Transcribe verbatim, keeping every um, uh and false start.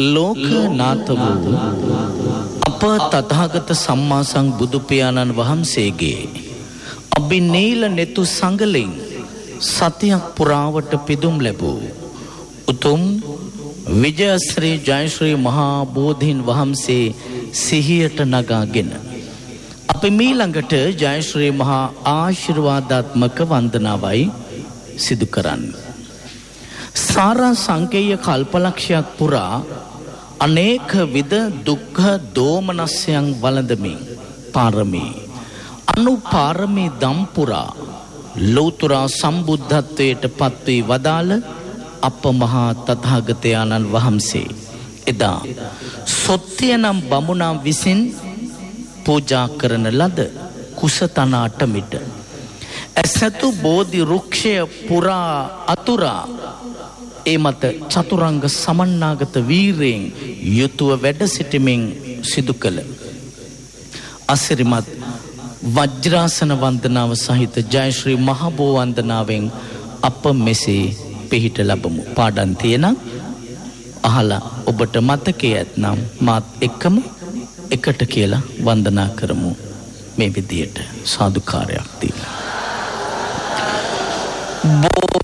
ලෝකනාත වූ අප තථාගත සම්මා සම්බුදු පියාණන් වහන්සේගේ අභිනීල නෙතු සංගලෙන් සතියක් පුරාවට පිදුම් ලැබූ උතුම් විජයශ්‍රී ජයශ්‍රී මහා බෝධීන් වහන්සේ සිහියට නගාගෙන අපි මීළඟට ජයශ්‍රී මහා ආශිර්වාදාත්මක වන්දනාවයි සිදු කරන්නේ. සාරා සංකේය කල්පලක්ෂයක් පුරා අනේක විද දුක්ඛ දෝමනස්යන් වළඳමින් පාරමී අනුපාරමී දම්පුරා ලෞතර සම්බුද්ධත්වයට පත්වී වදාළ අප මහා තථාගතයන්න් වහන්සේ එදා සොත්තියනම් බමුණා විසින් පූජා කරන ලද කුසතනාට මිට ඇසතු බෝධි රුක්ෂය පුරා අතුරා ඒ මත චතුරංග සමන්නාගත වීරයෙන් යුතුව වැඩ සිටමින් සිදු කළ අසිරිමත් වජ්‍රාසන වන්දනාව සහිත ජයශ්‍රී මහබෝ වන්දනාවෙන් අප මෙසේ පිහිට ලබමු. පාඩම් තියෙන අහලා ඔබට මතකයේ ඇතනම් මාත් එක්කම එකට කියලා වන්දනා කරමු. මේ විදියට සාදුකාරයක් දීලා.